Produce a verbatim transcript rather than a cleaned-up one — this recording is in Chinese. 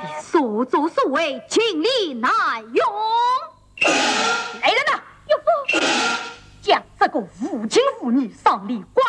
的所作所为，情理难容。 来人呐，有将这个无情妇女上里关